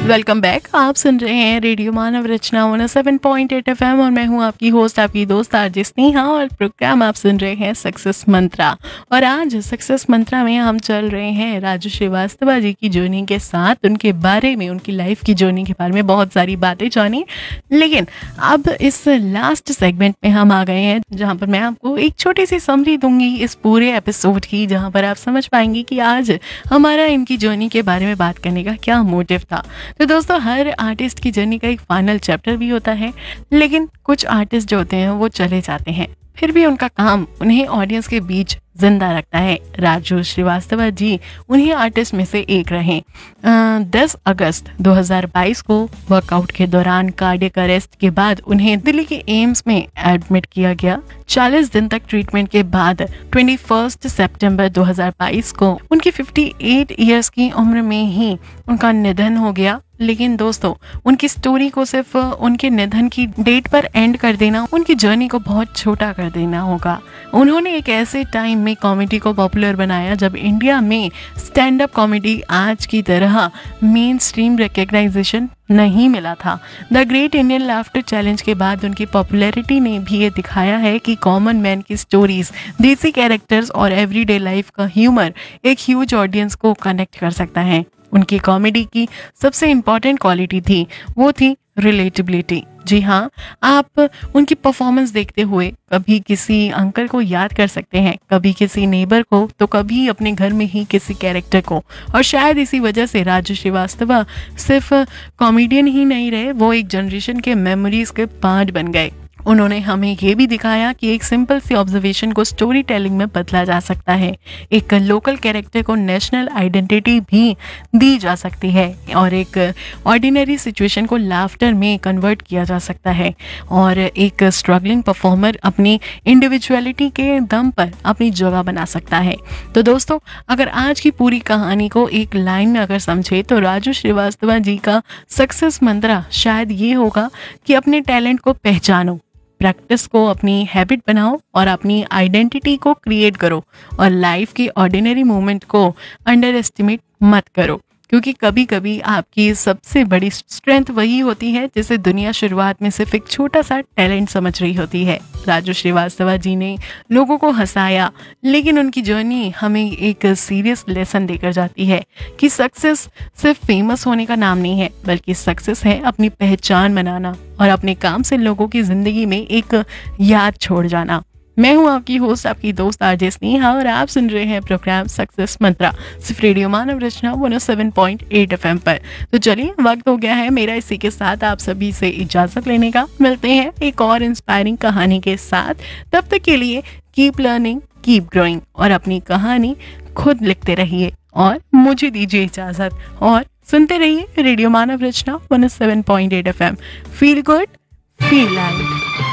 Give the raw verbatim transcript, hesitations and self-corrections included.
Welcome back. आप सुन रहे हैं रेडियो मानव रचना one seven point eight F M और मैं हूं आपकी होस्ट, आपकी दोस्त आरजे स्नेहा। और प्रोग्राम आप सुन रहे हैं सक्सेस मंत्रा। और आज सक्सेस मंत्रा में हम चल रहे हैं राजू श्रीवास्तव जी की जर्नी के साथ, उनके बारे में, उनकी लाइफ की जर्नी के बारे में बहुत सारी बातें जानी। लेकिन अब इस लास्ट सेगमेंट में हम आ गए हैं जहाँ पर मैं आपको एक छोटी सी समरी दूंगी इस पूरे एपिसोड की, जहाँ पर आप समझ पाएंगे कि आज हमारा इनकी जर्नी के बारे में बात करने का क्या मोटिव था। तो दोस्तों, हर आर्टिस्ट की जर्नी का एक फाइनल चैप्टर भी होता है, लेकिन कुछ आर्टिस्ट जो होते हैं वो चले जाते हैं, फिर भी उनका काम उन्हें ऑडियंस के बीच जिंदा रखता है। राजू श्रीवास्तव जी उन्हीं आर्टिस्ट में से एक रहे। दस अगस्त दो हज़ार बाईस को वर्कआउट के दौरान कार्डियक अरेस्ट के बाद उन्हें दिल्ली के एम्स में एडमिट किया गया। चालीस दिन तक ट्रीटमेंट के बाद इक्कीस सितंबर दो हज़ार बाईस को उनकी अट्ठावन इयर्स की उम्र में ही उनका निधन हो गया। लेकिन दोस्तों, उनकी स्टोरी को सिर्फ उनके निधन की डेट पर एंड कर देना, उनकी जर्नी को बहुत छोटा कर देना होगा। उन्होंने एक ऐसे टाइम में कॉमेडी को पॉपुलर बनाया जब इंडिया में स्टैंड अप कॉमेडी आज की तरह मेन स्ट्रीम रिकग्नाइजेशन नहीं मिला था। The great Indian laughter challenge के बाद उनकी पॉपुलैरिटी ने भी ये दिखाया है कि कॉमन मैन की स्टोरीज, देसी कैरेक्टर्स और एवरीडे लाइफ का ह्यूमर एक ह्यूज ऑडियंस को कनेक्ट कर सकता है। उनकी कॉमेडी की सबसे इम्पॉर्टेंट क्वालिटी थी वो थी रिलेटेबिलिटी। जी हाँ, आप उनकी परफॉर्मेंस देखते हुए कभी किसी अंकल को याद कर सकते हैं, कभी किसी नेबर को, तो कभी अपने घर में ही किसी कैरेक्टर को। और शायद इसी वजह से राजू श्रीवास्तव सिर्फ कॉमेडियन ही नहीं रहे, वो एक जनरेशन के मेमोरीज के पार्ट बन गए। उन्होंने हमें ये भी दिखाया कि एक सिंपल सी ऑब्जर्वेशन को स्टोरी टेलिंग में बदला जा सकता है, एक लोकल कैरेक्टर को नेशनल आइडेंटिटी भी दी जा सकती है, और एक ऑर्डिनरी सिचुएशन को लाफ्टर में कन्वर्ट किया जा सकता है, और एक स्ट्रगलिंग परफॉर्मर अपनी इंडिविजुअलिटी के दम पर अपनी जगह बना सकता है। तो दोस्तों, अगर आज की पूरी कहानी को एक लाइन में अगर समझे तो राजू श्रीवास्तव जी का सक्सेस मंत्र शायद ये होगा कि अपने टैलेंट को पहचानो, प्रैक्टिस को अपनी हैबिट बनाओ और अपनी आइडेंटिटी को क्रिएट करो, और लाइफ की ऑर्डिनरी मोमेंट को अंडर एस्टिमेट मत करो, क्योंकि कभी कभी आपकी सबसे बड़ी स्ट्रेंथ वही होती है जिसे दुनिया शुरुआत में सिर्फ एक छोटा सा टैलेंट समझ रही होती है। राजू श्रीवास्तव जी ने लोगों को हंसाया, लेकिन उनकी जर्नी हमें एक सीरियस लेसन देकर जाती है कि सक्सेस सिर्फ फेमस होने का नाम नहीं है, बल्कि सक्सेस है अपनी पहचान बनाना और अपने काम से लोगों की जिंदगी में एक याद छोड़ जाना। मैं हूं आपकी होस्ट, आपकी दोस्त आरजे स्नेहा, और आप सुन रहे हैं प्रोग्राम सक्सेस मंत्रा सिर्फ रेडियो मानव रचना one seven point eight F M पर। तो चलिए, वक्त हो गया है मेरा इसी के साथ आप सभी से इजाजत लेने का। मिलते हैं एक और इंस्पायरिंग कहानी के साथ। तब तक के लिए कीप लर्निंग, कीप ग्रोइंग, और अपनी कहानी खुद लिखते रहिए और मुझे दीजिए इजाजत, और सुनते रहिए रेडियो मानव रचना one seven point eight F M. Feel good, feel light.